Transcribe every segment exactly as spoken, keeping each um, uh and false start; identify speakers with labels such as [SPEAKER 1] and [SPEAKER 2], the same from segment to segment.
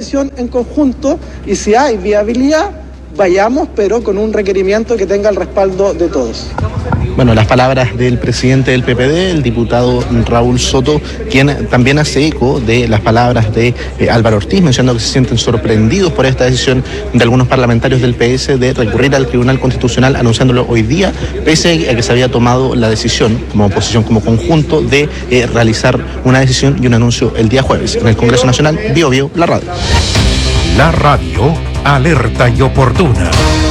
[SPEAKER 1] decisión en conjunto y si hay viabilidad, vayamos, pero con un requerimiento que tenga el respaldo de todos.
[SPEAKER 2] Bueno, las palabras del presidente del P P D, el diputado Raúl Soto, quien también hace eco de las palabras de eh, Álvaro Ortiz, mencionando que se sienten sorprendidos por esta decisión de algunos parlamentarios del P S de recurrir al Tribunal Constitucional, anunciándolo hoy día, pese a que se había tomado la decisión, como oposición, como conjunto, de eh, realizar una decisión y un anuncio el día jueves en el Congreso Nacional. Bio Bio, la radio.
[SPEAKER 3] La radio, alerta y oportuna.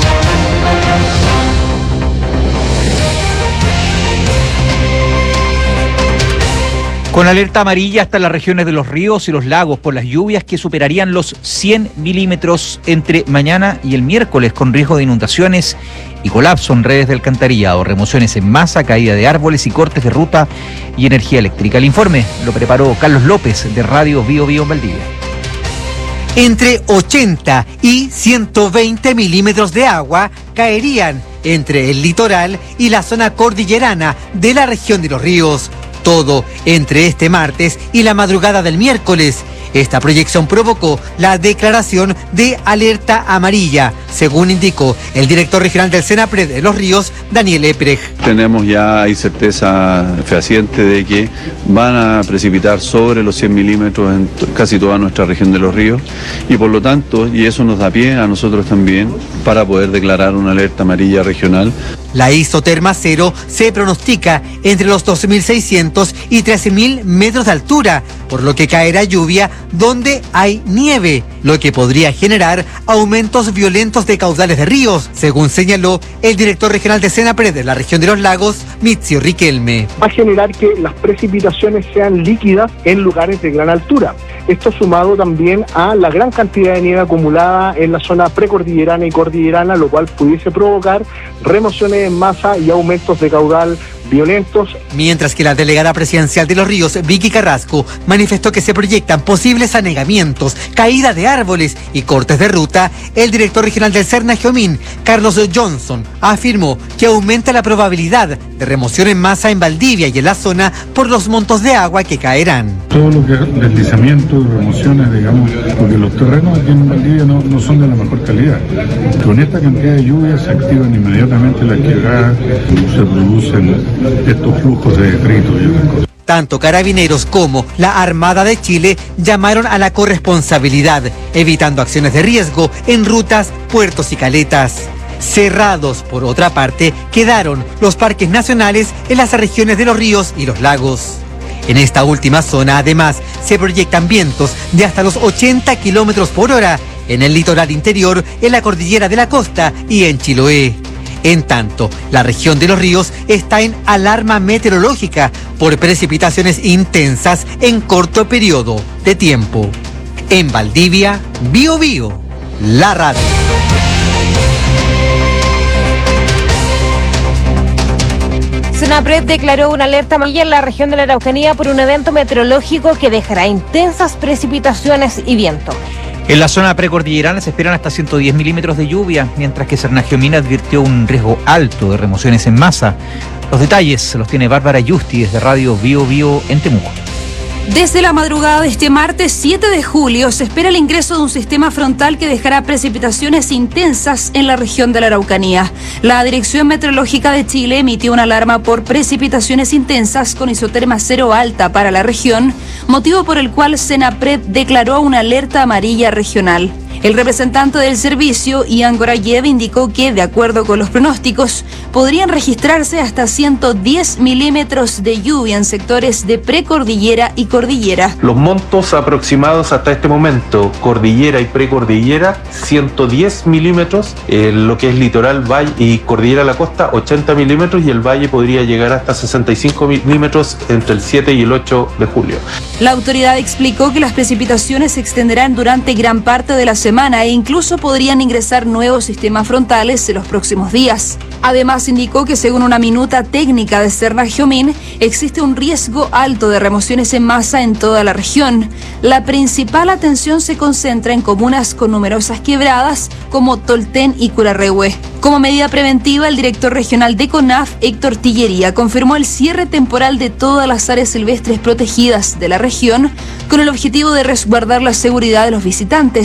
[SPEAKER 4] Con alerta amarilla hasta las regiones de los ríos y los lagos por las lluvias que superarían los cien milímetros entre mañana y el miércoles, con riesgo de inundaciones y colapso en redes de alcantarillado, remociones en masa, caída de árboles y cortes de ruta y energía eléctrica. El informe lo preparó Carlos López de Radio Bio Bio en Valdivia.
[SPEAKER 5] Entre ochenta y ciento veinte milímetros de agua caerían entre el litoral y la zona cordillerana de la región de los ríos. Todo entre este martes y la madrugada del miércoles. Esta proyección provocó la declaración de alerta amarilla, según indicó el director regional del Senapred de Los Ríos, Daniel Epprecht.
[SPEAKER 6] Tenemos ya hay certeza fehaciente de que van a precipitar sobre los cien milímetros en t- casi toda nuestra región de Los Ríos y por lo tanto, y eso nos da pie a nosotros también para poder declarar una alerta amarilla regional.
[SPEAKER 5] La isoterma cero se pronostica entre los dos mil seiscientos y trece mil metros de altura, por lo que caerá lluvia donde hay nieve, lo que podría generar aumentos violentos de caudales de ríos, según señaló el director regional de Senapred de la región de los lagos, Mizio Riquelme.
[SPEAKER 7] Va a generar que las precipitaciones sean líquidas en lugares de gran altura. Esto sumado también a la gran cantidad de nieve acumulada en la zona precordillerana y cordillerana, lo cual pudiese provocar remociones en masa y aumentos de caudal violentos.
[SPEAKER 5] Mientras que la delegada presidencial de Los Ríos, Vicky Carrasco, manifestó que se proyectan posibles anegamientos, caída de árboles y cortes de ruta, el director regional del Cernagiomín, Carlos Johnson, afirmó que aumenta la probabilidad de remoción en masa en Valdivia y en la zona por los montos de agua que caerán.
[SPEAKER 8] Todo lo que es deslizamiento y remociones, digamos, porque los terrenos aquí en Valdivia no, no son de la mejor calidad. Con esta cantidad de lluvia se activan inmediatamente las quebradas, se producen estos flujos de detritos y otras cosas.
[SPEAKER 5] Tanto Carabineros como la Armada de Chile llamaron a la corresponsabilidad, evitando acciones de riesgo en rutas, puertos y caletas. Cerrados, por otra parte, quedaron los parques nacionales en las regiones de los ríos y los lagos. En esta última zona, además, se proyectan vientos de hasta los ochenta kilómetros por hora en el litoral interior, en la cordillera de la costa y en Chiloé. En tanto, la región de los ríos está en alarma meteorológica por precipitaciones intensas en corto periodo de tiempo. En Valdivia, Bio Bio, la radio.
[SPEAKER 9] Senapred declaró una alerta amarilla en la región de la Araucanía por un evento meteorológico que dejará intensas precipitaciones y viento.
[SPEAKER 4] En la zona precordillerana se esperan hasta ciento diez milímetros de lluvia, mientras que Cernagiomín advirtió un riesgo alto de remociones en masa. Los detalles los tiene Bárbara Yusti desde Radio Bio Bio en Temuco.
[SPEAKER 10] Desde la madrugada de este martes siete de julio se espera el ingreso de un sistema frontal que dejará precipitaciones intensas en la región de la Araucanía. La Dirección Meteorológica de Chile emitió una alarma por precipitaciones intensas con isoterma cero alta para la región, motivo por el cual Senapred declaró una alerta amarilla regional. El representante del servicio, Ian Gorayev, indicó que, de acuerdo con los pronósticos, podrían registrarse hasta ciento diez milímetros de lluvia en sectores de precordillera y cordillera.
[SPEAKER 11] Los montos aproximados hasta este momento, cordillera y precordillera, ciento diez milímetros, eh, lo que es litoral, valle y cordillera a la costa, ochenta milímetros, y el valle podría llegar hasta sesenta y cinco milímetros entre el siete y el ocho de julio.
[SPEAKER 10] La autoridad explicó que las precipitaciones se extenderán durante gran parte de la semana e incluso podrían ingresar nuevos sistemas frontales en los próximos días. Además, indicó que según una minuta técnica de Cernagiomín, existe un riesgo alto de remociones en masa en toda la región. La principal atención se concentra en comunas con numerosas quebradas como Tolten y Curarrehue. Como medida preventiva, el director regional de CONAF, Héctor Tillería, confirmó el cierre temporal de todas las áreas silvestres protegidas de la región con el objetivo de resguardar la seguridad de los visitantes.